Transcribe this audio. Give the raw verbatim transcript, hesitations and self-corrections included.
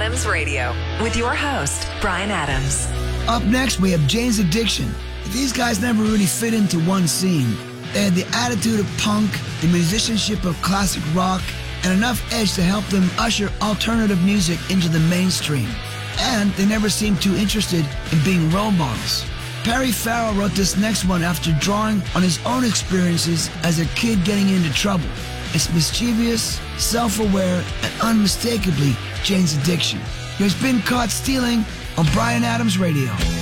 Adams Radio with your host, Bryan Adams. Up next, we have Jane's Addiction. These guys never really fit into one scene. They had the attitude of punk, the musicianship of classic rock, and enough edge to help them usher alternative music into the mainstream. And they never seemed too interested in being role models. Perry Farrell wrote this next one after drawing on his own experiences as a kid getting into trouble. It's mischievous, self-aware, and unmistakably Jane's Addiction. Here's Been Caught Stealing on Bryan Adams Radio.